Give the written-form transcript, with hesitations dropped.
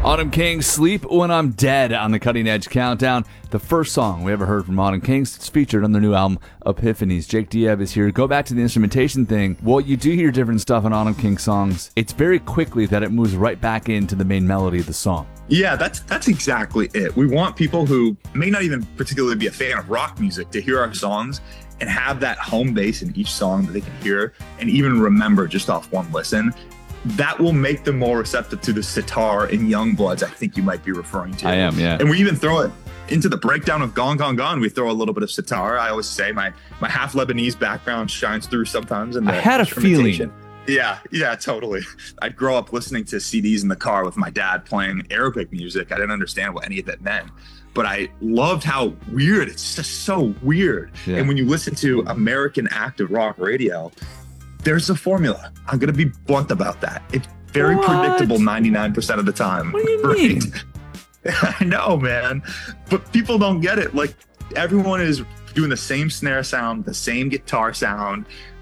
Autumn King, Sleep When I'm Dead on the Cutting Edge Countdown. The first song we ever heard from Autumn King. It's featured on their new album, Epiphanies. Jake Diab is here. Go back to the instrumentation thing. Well, you do hear different stuff on Autumn King songs. It's very quickly that it moves right back into the main melody of the song. Yeah, that's exactly it. We want people who may not even particularly be a fan of rock music to hear our songs and have that home base in each song that they can hear and even remember just off one listen. That will make them more receptive to the sitar and Youngbloods, I think you might be referring to. I am, yeah. And we even throw it into the breakdown of Gone, Gone, Gone. We throw a little bit of sitar. I always say my half Lebanese background shines through sometimes. In the I had a feeling. Yeah, totally. I'd grow up listening to CDs in the car with my dad playing Arabic music. I didn't understand what any of it meant, but I loved how weird, it's just so weird. Yeah. And when you listen to American active rock radio, there's a formula. I'm going to be blunt about that. It's very predictable 99% of the time. What do you mean? I know, man. But people don't get it. Like, everyone is doing the same snare sound, the same guitar sound.